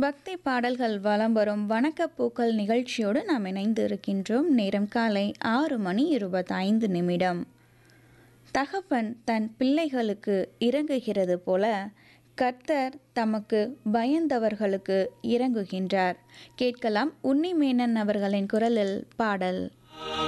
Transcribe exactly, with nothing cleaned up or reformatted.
பக்தி பாடல்கள் வலம் வரும் வணக்கப்பூக்கள் நிகழ்ச்சியோடு நாம் இணைந்து இருக்கின்றோம். நேரம் காலை ஆறு மணி இருபத்தைந்து நிமிடம். தகப்பன் தன் பிள்ளைகளுக்கு இறங்குகிறது போல கர்த்தர் தமக்கு பயந்தவர்களுக்கு இறங்குகின்றார். கேட்கலாம் உன்னிமேனன் அவர்களின் குரலில் பாடல்.